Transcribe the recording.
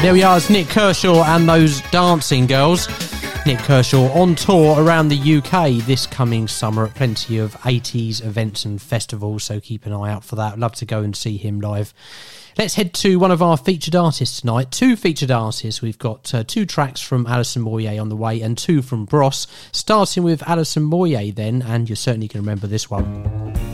There we are, it's Nik Kershaw and those Dancing Girls. Nik Kershaw on tour around the UK this coming summer at plenty of 80s events and festivals, so keep an eye out for that. I'd love to go and see him live. Let's head to one of our featured artists tonight. Two featured artists. We've got two tracks from Alison Moyet on the way and two from Bros. Starting with Alison Moyet then, and you're certainly going to remember this one.